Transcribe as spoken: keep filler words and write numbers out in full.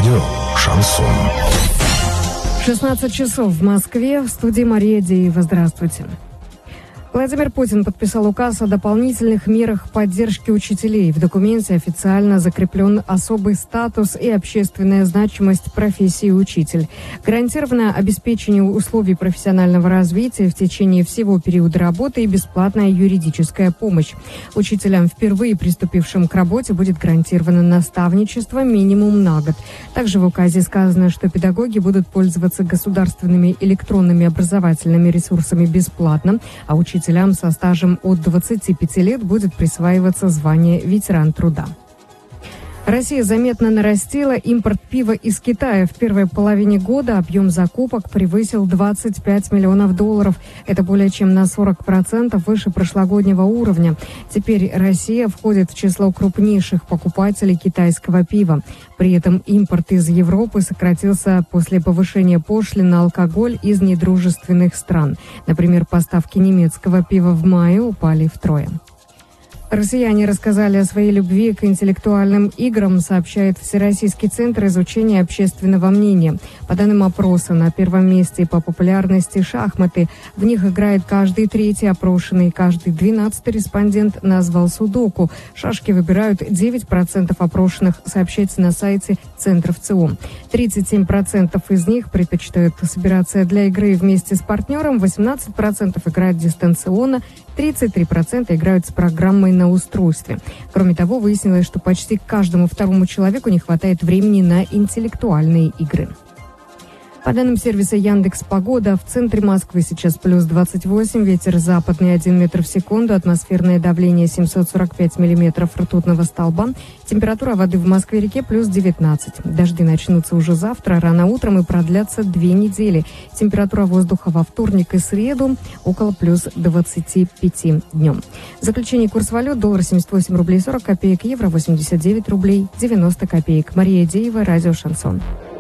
Радио «Шансон». шестнадцать часов в Москве. В студии Мария Деева. Здравствуйте. Владимир Путин подписал указ о дополнительных мерах поддержки учителей. В документе официально закреплен особый статус и общественная значимость профессии учитель. Гарантировано обеспечение условий профессионального развития в течение всего периода работы и бесплатная юридическая помощь. Учителям, впервые приступившим к работе, будет гарантировано наставничество минимум на год. Также в указе сказано, что педагоги будут пользоваться государственными электронными образовательными ресурсами бесплатно, а учителям Учителям со стажем от двадцати пяти лет будет присваиваться звание ветеран труда. Россия заметно нарастила импорт пива из Китая. В первой половине года объем закупок превысил двадцать пять миллионов долларов. Это более чем на сорок процентов выше прошлогоднего уровня. Теперь Россия входит в число крупнейших покупателей китайского пива. При этом импорт из Европы сократился после повышения пошлин на алкоголь из недружественных стран. Например, поставки немецкого пива в мае упали втрое. Россияне рассказали о своей любви к интеллектуальным играм, сообщает Всероссийский центр изучения общественного мнения. По данным опроса, на первом месте по популярности шахматы. В них играет каждый третий опрошенный, каждый двенадцатый респондент назвал судоку. Шашки выбирают девять процентов опрошенных, сообщается на сайте Центра ВЦИОМ. тридцать семь процентов из них предпочитают собираться для игры вместе с партнером, восемнадцать процентов играют дистанционно, тридцать три процента играют с программой на устройстве. Кроме того, выяснилось, что почти каждому второму человеку не хватает времени на интеллектуальные игры. По данным сервиса Яндекс.Погода, в центре Москвы сейчас плюс двадцать восемь, ветер западный один метр в секунду, атмосферное давление семьсот сорок пять миллиметров ртутного столба, температура воды в Москве-реке плюс девятнадцать. Дожди начнутся уже завтра, рано утром и продлятся две недели. Температура воздуха во вторник и среду около плюс двадцати пяти днем. В заключение курс валют: доллар семьдесят восемь рублей сорок копеек, евро восемьдесят девять рублей девяносто копеек. Мария Деева, радио «Шансон».